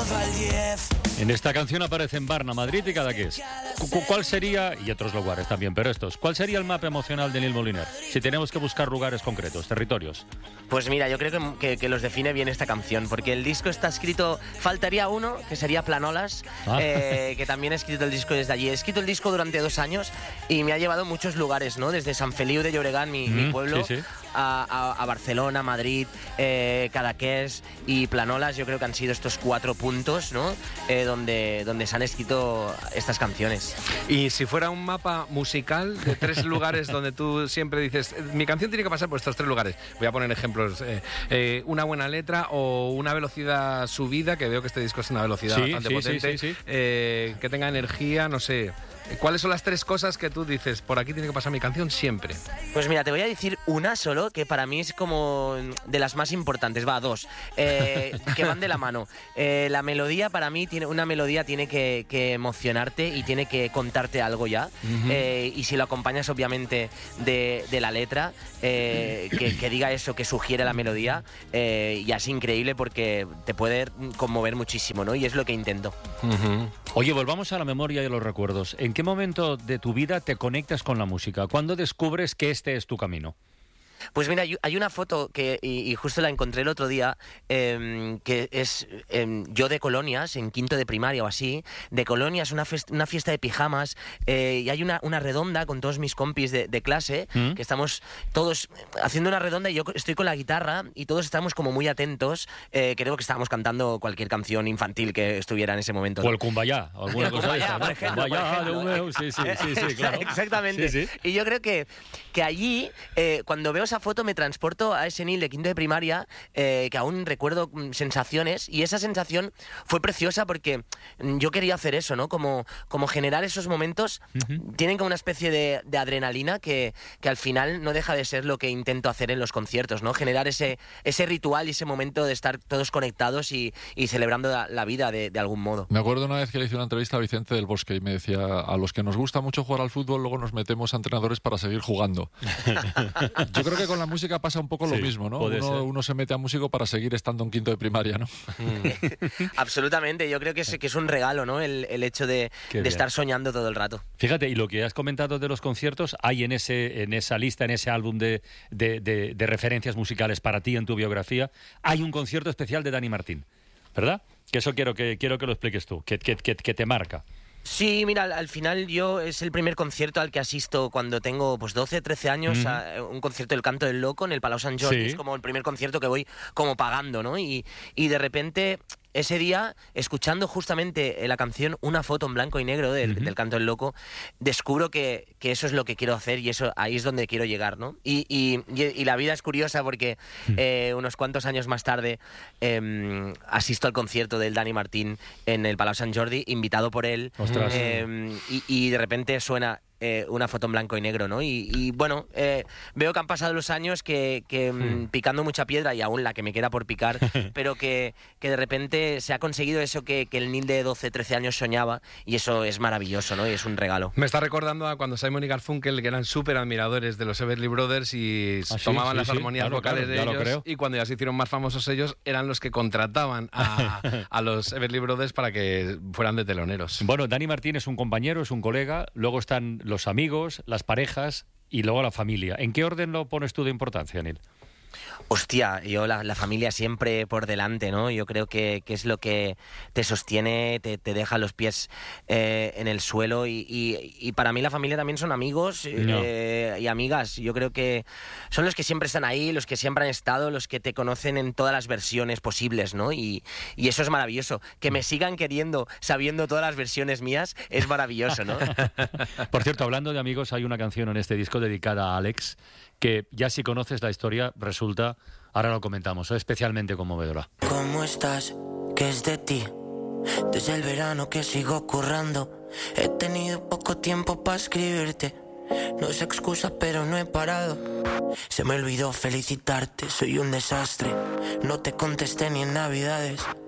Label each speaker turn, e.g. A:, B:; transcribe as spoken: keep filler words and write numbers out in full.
A: En esta canción aparecen Barna, Madrid y Cadaqués. ¿Cuál sería, y otros lugares también, pero estos, cuál sería el mapa emocional de Nil Moliner? Si tenemos que buscar lugares concretos, territorios.
B: Pues mira, yo creo que, que, que los define bien esta canción, porque el disco está escrito, faltaría uno, que sería Planolas, ah. eh, que también he escrito el disco desde allí. He escrito el disco durante dos años y me ha llevado a muchos lugares, ¿no? Desde San Feliu de Llobregat, mi, mm, mi pueblo, sí, sí. A, a, a Barcelona, Madrid, eh, Cadaqués y Planolas. Yo creo que han sido estos cuatro puntos, ¿no? Eh, donde, donde se han escrito estas canciones.
C: Y si fuera un mapa musical de tres lugares donde tú siempre dices, mi canción tiene que pasar por estos tres lugares. Voy a poner ejemplos. Eh, eh, una buena letra o una velocidad subida, que veo que este disco es una velocidad sí, bastante
A: sí,
C: potente.
A: Sí, sí, sí.
C: Eh, que tenga energía, no sé. ¿Cuáles son las tres cosas que tú dices, por aquí tiene que pasar mi canción siempre?
B: Pues mira, te voy a decir una solo, que para mí es como de las más importantes, va, dos, eh, que van de la mano. Eh, la melodía, para mí, tiene una melodía tiene que, que emocionarte y tiene que contarte algo ya. Uh-huh. eh, y si lo acompañas, obviamente, de, de la letra, eh, que, que diga eso, que sugiere la melodía, eh, ya es increíble porque te puede conmover muchísimo, ¿no? Y es lo que intento.
A: Uh-huh. Oye, volvamos a la memoria y a los recuerdos. ¿En qué momento de tu vida te conectas con la música? ¿Cuándo descubres que este es tu camino?
B: Pues mira, hay una foto que, y, y justo la encontré el otro día, eh, que es eh, yo de colonias, en quinto de primaria o así, de colonias, una, fest, una fiesta de pijamas, eh, y hay una, una redonda con todos mis compis de, de clase, ¿Mm? que estamos todos haciendo una redonda y yo estoy con la guitarra y todos estamos como muy atentos, eh, creo que estábamos cantando cualquier canción infantil que estuviera en ese momento.
A: O el Kumbaya, o alguna cosa de esa, ¿no?
B: Por ejemplo,
A: Kumbaya,
B: por ejemplo.
A: de Humeu, sí, sí, sí, sí, claro.
B: Exactamente.
A: Sí, sí.
B: Y yo creo que, que allí, eh, cuando veo esa foto me transporto a ese Nil de quinto de primaria, eh, que aún recuerdo sensaciones, y esa sensación fue preciosa porque yo quería hacer eso, ¿no? Como, como generar esos momentos, uh-huh. tienen como una especie de, de adrenalina que, que al final no deja de ser lo que intento hacer en los conciertos, ¿no? Generar ese, ese ritual y ese momento de estar todos conectados y, y celebrando la, la vida de, de algún modo.
D: Me acuerdo una vez que le hice una entrevista a Vicente del Bosque y me decía, a los que nos gusta mucho jugar al fútbol, luego nos metemos a entrenadores para seguir jugando. Yo creo que con la música pasa un poco lo sí, mismo, ¿no? Uno, uno se mete a músico para seguir estando en quinto de primaria, ¿no?
B: Absolutamente, yo creo que es, que es un regalo, ¿no? El, el hecho de, de estar soñando todo el rato.
A: Fíjate, y lo que has comentado de los conciertos, hay en ese en esa lista, en ese álbum de, de, de, de referencias musicales para ti en tu biografía, hay un concierto especial de Dani Martín, ¿verdad? Que eso quiero que, quiero que lo expliques tú, que, que, que, que te marca.
B: Sí, mira, al, al final yo es el primer concierto al que asisto cuando tengo pues doce, trece años, mm. a un concierto del Canto del Loco en el Palau Sant Jordi, sí. Es como el primer concierto que voy como pagando, ¿no? Y, y de repente ese día, escuchando justamente la canción Una foto en blanco y negro del, uh-huh. del Canto del Loco, descubro que, que eso es lo que quiero hacer y eso ahí es donde quiero llegar, ¿no? Y, y, y la vida es curiosa porque uh-huh. eh, unos cuantos años más tarde eh, asisto al concierto del Dani Martín en el Palau Sant Jordi, invitado por él, eh, y, y de repente suena Eh, una foto en blanco y negro, ¿no? Y, y bueno, eh, veo que han pasado los años que, que mm. picando mucha piedra, y aún la que me queda por picar, pero que, que de repente se ha conseguido eso que, que el Nil de doce, trece años soñaba, y eso es maravilloso, ¿no? Y es un regalo.
C: Me está recordando a cuando Simon y Garfunkel, que eran súper admiradores de los Everly Brothers y ah, tomaban sí, las sí, armonías claro, vocales claro, de ellos, y cuando ya se hicieron más famosos ellos, eran los que contrataban a, a los Everly Brothers para que fueran de teloneros.
A: Bueno, Dani Martín es un compañero, es un colega, luego están los amigos, las parejas y luego la familia. ¿En qué orden lo pones tú de importancia, Nil?
B: Hostia, yo la, la familia siempre por delante, ¿no? Yo creo que, que es lo que te sostiene, te, te deja los pies eh, en el suelo y, y, y para mí la familia también son amigos no. eh, y amigas. Yo creo que son los que siempre están ahí, los que siempre han estado, los que te conocen en todas las versiones posibles, ¿no? Y, y eso es maravilloso. Que me sigan queriendo sabiendo todas las versiones mías es maravilloso, ¿no?
A: Por cierto, hablando de amigos, hay una canción en este disco dedicada a Alex, que ya si conoces la historia, resulta, ahora lo comentamos, es especialmente conmovedora.
E: ¿Cómo estás? ¿Qué es de ti? Desde el verano que sigo currando, he tenido poco tiempo para escribirte. No es excusa, pero no he parado. Se me olvidó felicitarte, soy un desastre. No te contesté ni en Navidades.